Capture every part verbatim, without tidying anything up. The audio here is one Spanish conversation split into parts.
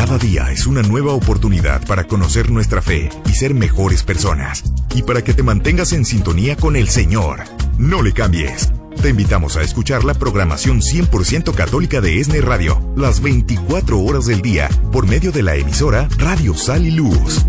Cada día es una nueva oportunidad para conocer nuestra fe y ser mejores personas. Y para que te mantengas en sintonía con el Señor. No le cambies. Te invitamos a escuchar la programación cien por ciento católica de ESNE Radio, las veinticuatro horas del día, por medio de la emisora Radio Sal y Luz.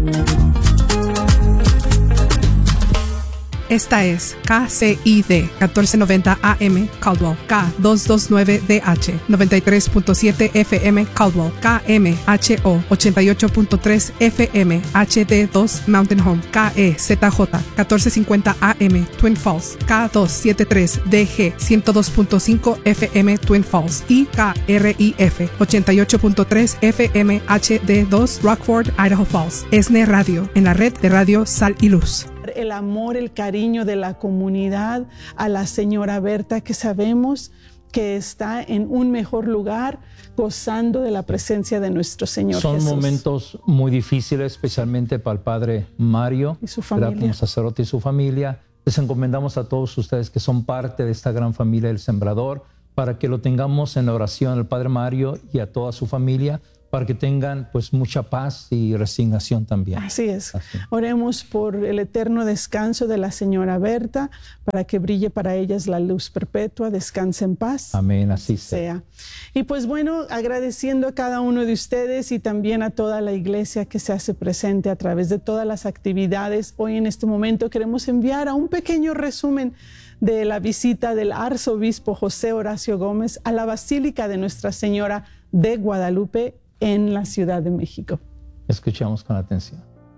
Esta es K C I D catorce noventa A M Caldwell, K doscientos veintinueve D H noventa y tres punto siete F M Caldwell, K M H O ochenta y ocho punto tres F M H D dos Mountain Home, K E Z J catorce cincuenta A M Twin Falls, K doscientos setenta y tres D G ciento dos punto cinco F M Twin Falls y K R I F ochenta y ocho punto tres F M H D dos Rockford, Idaho Falls. ESNE Radio, en la red de Radio Sal y Luz. El amor, el cariño de la comunidad a la señora Berta, que sabemos que está en un mejor lugar, gozando de la presencia de nuestro Señor Son Jesús. momentos muy difíciles, especialmente para el padre Mario y su familia. Como sacerdote y su familia. Les encomendamos a todos ustedes que son parte de esta gran familia del Sembrador, para que lo tengamos en la oración al padre Mario y a toda su familia, para que tengan pues mucha paz y resignación también. Así es. Así. Oremos por el eterno descanso de la señora Berta, para que brille para ellas la luz perpetua, descanse en paz. Amén, así sea. sea. Y pues bueno, agradeciendo a cada uno de ustedes y también a toda la iglesia que se hace presente a través de todas las actividades. Hoy en este momento queremos enviar a un pequeño resumen de la visita del arzobispo José Horacio Gómez a la Basílica de Nuestra Señora de Guadalupe en la Ciudad de México. Escuchamos con atención.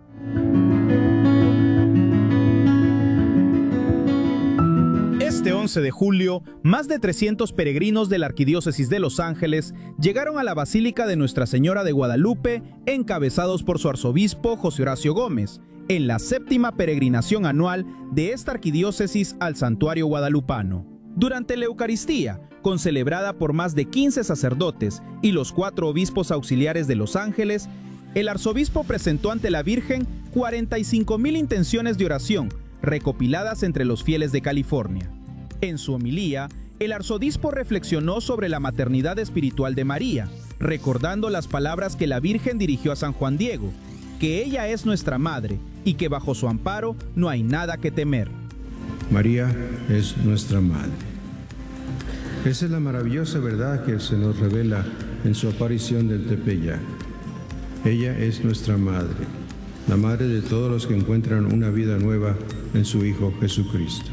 Este once de julio, más de trescientos peregrinos de la Arquidiócesis de Los Ángeles llegaron a la Basílica de Nuestra Señora de Guadalupe, encabezados por su arzobispo José Horacio Gómez, en la séptima peregrinación anual de esta arquidiócesis al santuario guadalupano. Durante la Eucaristía, concelebrada por más de quince sacerdotes y los cuatro obispos auxiliares de Los Ángeles, el arzobispo presentó ante la Virgen cuarenta y cinco mil intenciones de oración, recopiladas entre los fieles de California. En su homilía, el arzobispo reflexionó sobre la maternidad espiritual de María, recordando las palabras que la Virgen dirigió a San Juan Diego, que ella es nuestra madre y que bajo su amparo no hay nada que temer. María es nuestra madre. Esa es la maravillosa verdad que se nos revela en su aparición del Tepeyac. Ella es nuestra madre, la madre de todos los que encuentran una vida nueva en su Hijo Jesucristo.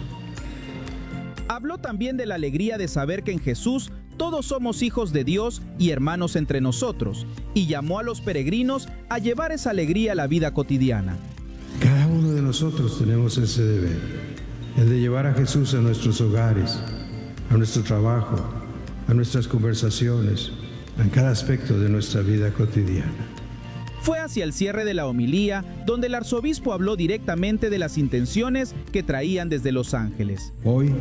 Habló también de la alegría de saber que en Jesús todos somos hijos de Dios y hermanos entre nosotros, y llamó a los peregrinos a llevar esa alegría a la vida cotidiana. Cada uno de nosotros tenemos ese deber, el de llevar a Jesús a nuestros hogares, a nuestro trabajo, a nuestras conversaciones, en cada aspecto de nuestra vida cotidiana. Fue hacia el cierre de la homilía donde el arzobispo habló directamente de las intenciones que traían desde Los Ángeles. Hoy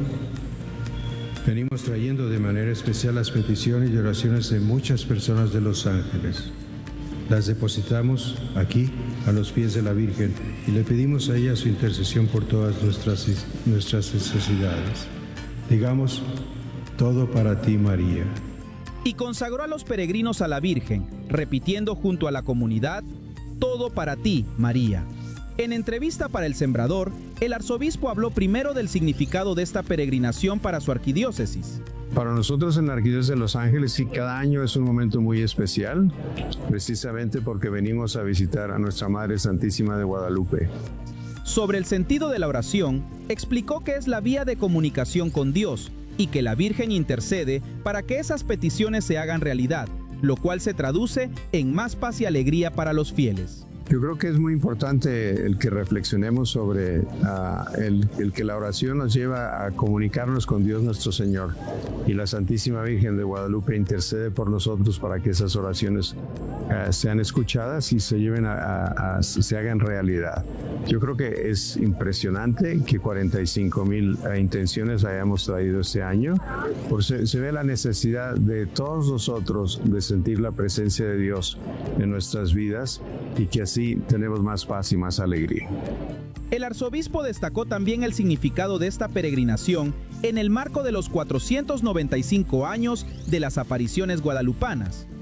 venimos trayendo de manera especial las peticiones y oraciones de muchas personas de Los Ángeles. Las depositamos aquí, a los pies de la Virgen, y le pedimos a ella su intercesión por todas nuestras, nuestras necesidades. Digamos, todo para ti, María. Y consagró a los peregrinos a la Virgen, repitiendo junto a la comunidad, todo para ti, María. En entrevista para El Sembrador, el arzobispo habló primero del significado de esta peregrinación para su arquidiócesis. Para nosotros en la Arquidiócesis de Los Ángeles, sí, cada año es un momento muy especial, precisamente porque venimos a visitar a nuestra Madre Santísima de Guadalupe. Sobre el sentido de la oración, explicó que es la vía de comunicación con Dios y que la Virgen intercede para que esas peticiones se hagan realidad, lo cual se traduce en más paz y alegría para los fieles. Yo creo que es muy importante el que reflexionemos sobre uh, el, el que la oración nos lleva a comunicarnos con Dios nuestro Señor, y la Santísima Virgen de Guadalupe intercede por nosotros para que esas oraciones uh, sean escuchadas y se lleven a, a, a se hagan realidad. Yo creo que es impresionante que cuarenta y cinco mil uh, intenciones hayamos traído este año, porque se, se ve la necesidad de todos nosotros de sentir la presencia de Dios en nuestras vidas, y que así tenemos más paz y más alegría. El arzobispo destacó también el significado de esta peregrinación en el marco de los cuatrocientos noventa y cinco años de las apariciones guadalupanas,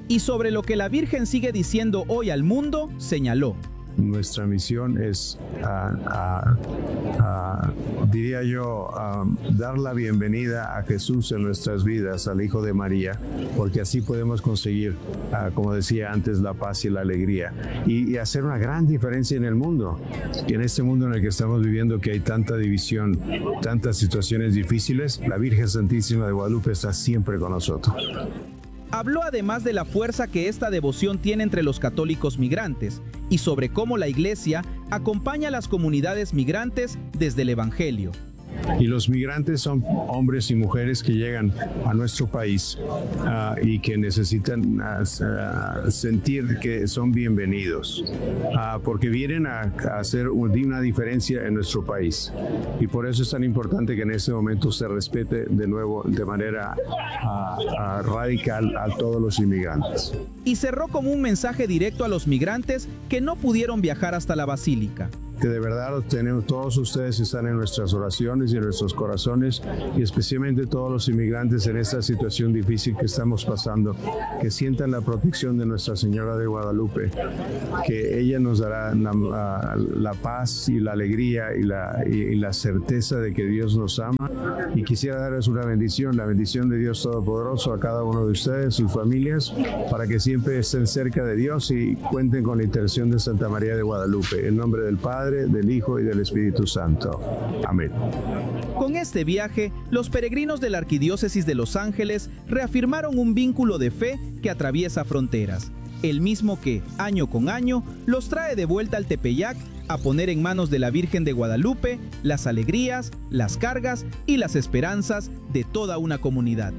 Y sobre lo que la Virgen sigue diciendo hoy al mundo, señaló: nuestra misión es, uh, uh, uh, diría yo, uh, dar la bienvenida a Jesús en nuestras vidas, al Hijo de María, porque así podemos conseguir, uh, como decía antes, la paz y la alegría, y, y hacer una gran diferencia en el mundo. Y en este mundo en el que estamos viviendo, que hay tanta división, tantas situaciones difíciles, la Virgen Santísima de Guadalupe está siempre con nosotros. Habló además de la fuerza que esta devoción tiene entre los católicos migrantes y sobre cómo la Iglesia acompaña a las comunidades migrantes desde el Evangelio. Y los migrantes son hombres y mujeres que llegan a nuestro país uh, y que necesitan uh, uh, sentir que son bienvenidos, uh, porque vienen a, a hacer una diferencia en nuestro país. Y por eso es tan importante que en este momento se respete de nuevo de manera uh, uh, radical a todos los inmigrantes. Y cerró como un mensaje directo a los migrantes que no pudieron viajar hasta la Basílica. Que de verdad tenemos, todos ustedes están en nuestras oraciones y en nuestros corazones, y especialmente todos los inmigrantes en esta situación difícil que estamos pasando, que sientan la protección de Nuestra Señora de Guadalupe, que ella nos dará la, la, la paz y la alegría y la, y, y la certeza de que Dios nos ama. Y quisiera darles una bendición, la bendición de Dios Todopoderoso a cada uno de ustedes, sus familias, para que siempre estén cerca de Dios y cuenten con la intercesión de Santa María de Guadalupe. En nombre del Padre, del Hijo y del Espíritu Santo. Amén. Con este viaje, los peregrinos de la Arquidiócesis de Los Ángeles reafirmaron un vínculo de fe que atraviesa fronteras, el mismo que, año con año, los trae de vuelta al Tepeyac a poner en manos de la Virgen de Guadalupe las alegrías, las cargas y las esperanzas de toda una comunidad.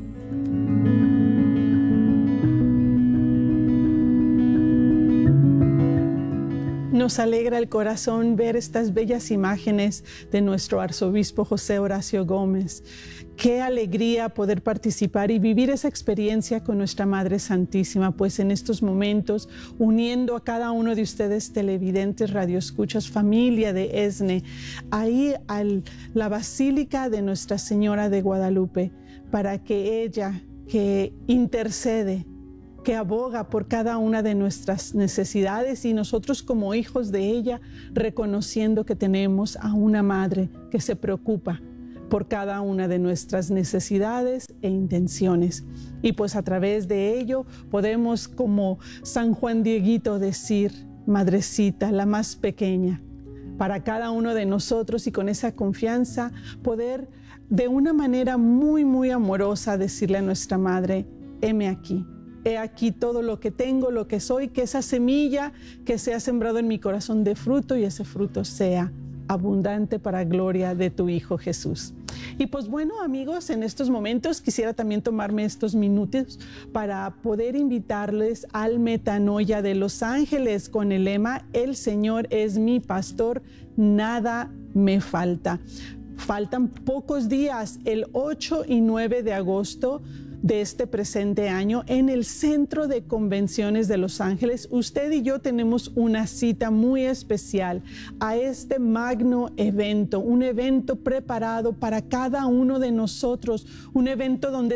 Nos alegra el corazón ver estas bellas imágenes de nuestro arzobispo José Horacio Gómez. Qué alegría poder participar y vivir esa experiencia con nuestra Madre Santísima, pues en estos momentos, uniendo a cada uno de ustedes televidentes, radioescuchas, familia de E S N E, ahí a la Basílica de Nuestra Señora de Guadalupe, para que ella, que intercede, que aboga por cada una de nuestras necesidades, y nosotros como hijos de ella, reconociendo que tenemos a una madre que se preocupa por cada una de nuestras necesidades e intenciones. Y pues a través de ello podemos, como San Juan Dieguito, decir: Madrecita, la más pequeña, para cada uno de nosotros, y con esa confianza poder de una manera muy, muy amorosa decirle a nuestra Madre: heme aquí. He aquí todo lo que tengo, lo que soy, que esa semilla que se ha sembrado en mi corazón dé fruto, y ese fruto sea abundante para gloria de tu Hijo Jesús. Y pues bueno, amigos, en estos momentos quisiera también tomarme estos minutos para poder invitarles al Metanoia de Los Ángeles con el lema: el Señor es mi pastor, nada me falta. Faltan pocos días, el ocho y nueve de agosto de este presente año, en el Centro de Convenciones de Los Ángeles, usted y yo tenemos una cita muy especial a este magno evento, un evento preparado para cada uno de nosotros, un evento donde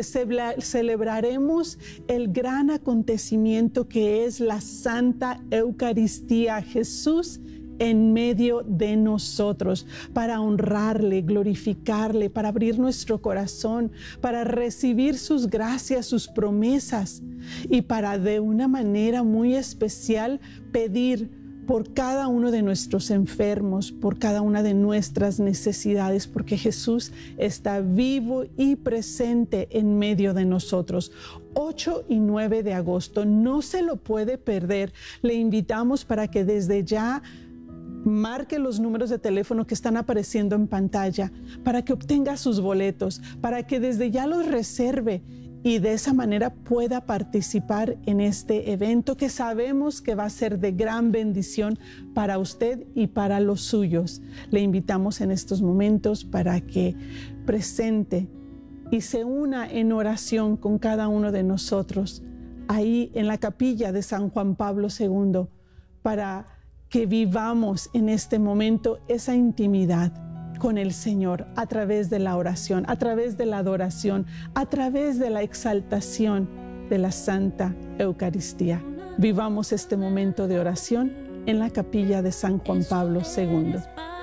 celebraremos el gran acontecimiento que es la Santa Eucaristía, Jesús en medio de nosotros, para honrarle, glorificarle, para abrir nuestro corazón, para recibir sus gracias, sus promesas, y para de una manera muy especial pedir por cada uno de nuestros enfermos, por cada una de nuestras necesidades, porque Jesús está vivo y presente en medio de nosotros. ocho y nueve de agosto, no se lo puede perder. Le invitamos para que desde ya marque los números de teléfono que están apareciendo en pantalla, para que obtenga sus boletos, para que desde ya los reserve y de esa manera pueda participar en este evento que sabemos que va a ser de gran bendición para usted y para los suyos. Le invitamos en estos momentos para que presente y se una en oración con cada uno de nosotros ahí en la capilla de San Juan Pablo segundo, para que vivamos en este momento esa intimidad con el Señor a través de la oración, a través de la adoración, a través de la exaltación de la Santa Eucaristía. Vivamos este momento de oración en la capilla de San Juan Pablo segundo.